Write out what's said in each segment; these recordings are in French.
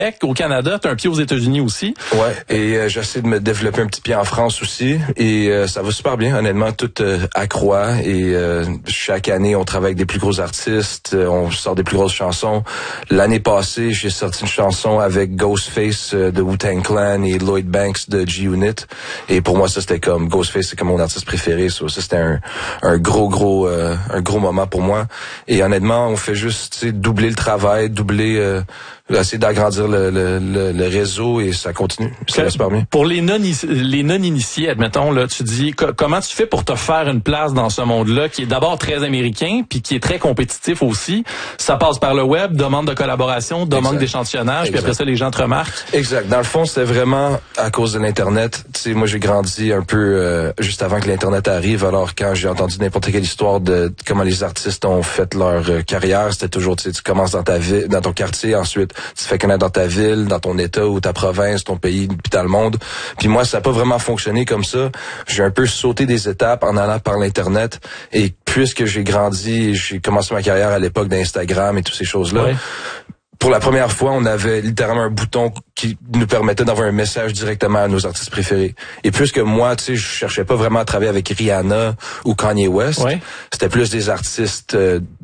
au Canada, t'as un pied aux États-Unis aussi. Ouais, et j'essaie de me développer un petit pied en France aussi, et ça va super bien, honnêtement, tout accroît, et chaque année, on travaille avec des plus gros artistes, on sort des plus grosses chansons. L'année passée, j'ai sorti une chanson avec Ghostface de Wu-Tang Clan et Lloyd Banks de G-Unit, et pour moi, ça, c'était comme, Ghostface, c'est comme mon artiste préféré, ça c'était un gros moment pour moi, et honnêtement, on fait juste, doubler le travail, essayer d'agrandir le réseau, et ça continue. Ça va super bien. Pour les non-initiés, admettons, là, tu dis, comment tu fais pour te faire une place dans ce monde-là qui est d'abord très américain puis qui est très compétitif aussi? Ça passe par le web, demande de collaboration, demande d'échantillonnage, puis après ça, les gens te remarquent. Exact. Dans le fond, c'était vraiment à cause de l'Internet. Tu sais, moi, j'ai grandi un peu juste avant que l'Internet arrive. Alors, quand j'ai entendu n'importe quelle histoire de comment les artistes ont fait leur carrière, c'était toujours, tu commences dans ta ville, dans ton quartier, ensuite tu te fais connaître dans ta ville, dans ton état ou ta province, ton pays, puis dans le monde. Puis moi, ça n'a pas vraiment fonctionné comme ça. J'ai un peu sauté des étapes en allant par l'Internet. Et puisque j'ai grandi, j'ai commencé ma carrière à l'époque d'Instagram et toutes ces choses-là. Ouais. Pour la première fois, on avait littéralement un bouton qui nous permettait d'avoir un message directement à nos artistes préférés. Et plus que moi, tu sais, je cherchais pas vraiment à travailler avec Rihanna ou Kanye West. Ouais. C'était plus des artistes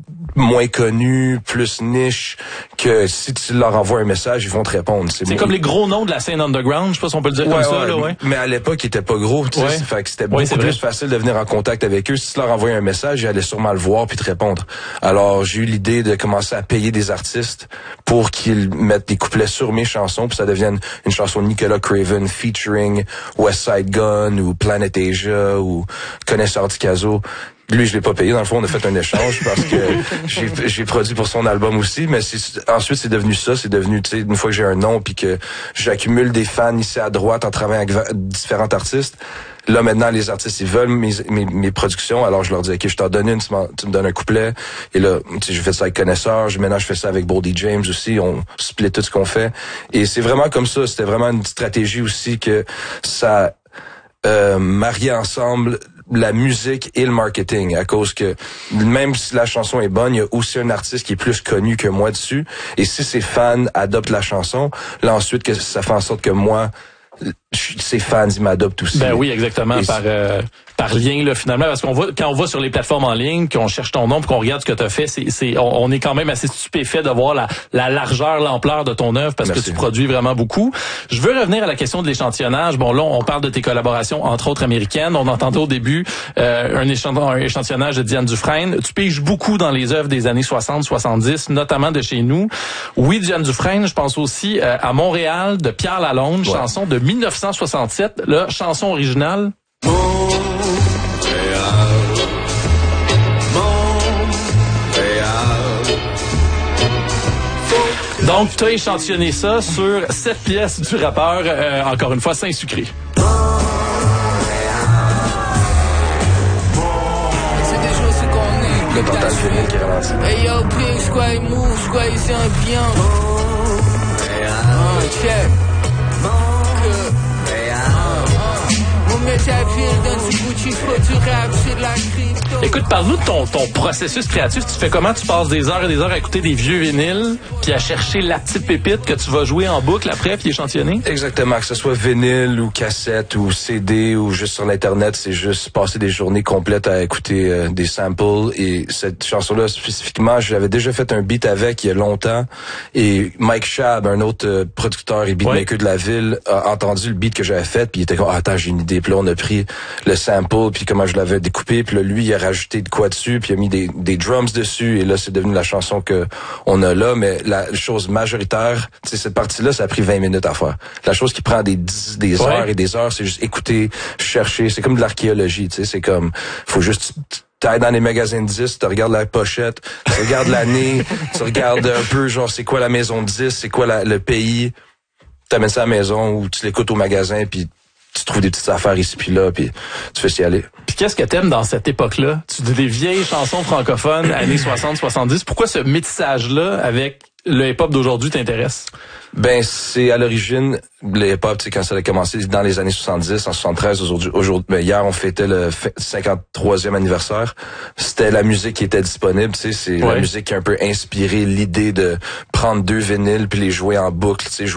moins connus, plus niche, que si tu leur envoies un message, ils vont te répondre. C'est comme les gros noms de la scène underground, je sais pas si on peut le dire comme ça. Là, ouais. Mais à l'époque, ils étaient pas gros, tu sais, fait que c'était beaucoup plus facile de venir en contact avec eux. Si tu leur envoyais un message, ils allaient sûrement le voir puis te répondre. Alors, j'ai eu l'idée de commencer à payer des artistes pour qu'ils mettent des couplets sur mes chansons, puis ça devienne une chanson Nicolas Craven featuring Westside Gun ou Planet Asia ou Connaisseur Ticazo. Lui, je l'ai pas payé. Dans le fond, on a fait un échange parce que j'ai produit pour son album aussi. Mais ensuite, c'est devenu ça. C'est devenu, tu sais, une fois que j'ai un nom puis que j'accumule des fans ici à droite en travaillant avec différents artistes. Là, maintenant, les artistes, ils veulent mes productions. Alors, je leur dis, OK, je t'en donne une, tu me donnes un couplet. Et là, tu sais, j'ai fait ça avec Connaisseur. Maintenant, je fais ça avec Boldy James aussi. On split tout ce qu'on fait. Et c'est vraiment comme ça. C'était vraiment une stratégie aussi que ça mariait ensemble la musique et le marketing, à cause que même si la chanson est bonne, il y a aussi un artiste qui est plus connu que moi dessus. Et si ses fans adoptent la chanson, là ensuite, que ça fait en sorte que moi, ses fans, ils m'adoptent aussi. Ben oui, exactement, par lien là finalement, parce qu'on quand on va sur les plateformes en ligne, qu'on cherche ton nom, puis qu'on regarde ce que tu as fait, on est quand même assez stupéfait de voir la largeur, l'ampleur de ton œuvre, parce que tu produis vraiment beaucoup. Je veux revenir à la question de l'échantillonnage. Bon, là, on parle de tes collaborations, entre autres américaines. On entendait au début un échantillonnage de Diane Dufresne. Tu piges beaucoup dans les œuvres des années 60-70, notamment de chez nous. Oui, Diane Dufresne, je pense aussi à Montréal de Pierre Lalonde, chanson de 1967, là, chanson originale. Donc, tu as échantillonné ça sur 7 pièces du rappeur, encore une fois, Saint-Sucré. Le total féminin qui ralentit. Hey yo, Pig, je crois il move, je crois il c'est un bien. Check. Écoute, parle-nous de ton processus créatif. Tu fais comment? Tu passes des heures et des heures à écouter des vieux vinyles, puis à chercher la petite pépite que tu vas jouer en boucle après, puis échantillonner? Exactement, que ce soit vinyle ou cassette ou CD ou juste sur l'Internet, c'est juste passer des journées complètes à écouter des samples. Et cette chanson-là, spécifiquement, j'avais déjà fait un beat avec il y a longtemps. Et Mike Schaab, un autre producteur et beatmaker de la ville, a entendu le beat que j'avais fait, puis il était comme, attends, j'ai une idée. Puis là, on a pris le sample, puis comment je l'avais découpé, puis là, lui, il a rajouté de quoi dessus, puis il a mis des drums dessus, et là, c'est devenu la chanson que on a là. Mais la chose majoritaire, tu sais, cette partie-là, ça a pris 20 minutes à faire. La chose qui prend des heures et des heures, c'est juste écouter, chercher. C'est comme de l'archéologie, tu sais, c'est comme, faut juste t'ailles dans les magasins de disques, tu regardes la pochette, tu regardes l'année, tu regardes un peu, genre, c'est quoi la maison de disques, c'est quoi le pays, t'amènes ça à la maison ou tu l'écoutes au magasin, puis tu trouves des petites affaires ici puis là, puis tu fais s'y aller. Puis qu'est-ce que t'aimes dans cette époque-là? Tu dis des vieilles chansons francophones, années 60-70. Pourquoi ce métissage-là avec le hip-hop d'aujourd'hui t'intéresse? Ben, c'est à l'origine, le hip-hop, tu sais, quand ça a commencé dans les années 70, en 73, aujourd'hui, ben, hier, on fêtait le 53e anniversaire. C'était la musique qui était disponible, tu sais, c'est la musique qui a un peu inspiré l'idée de prendre 2 vinyles puis les jouer en boucle, tu sais,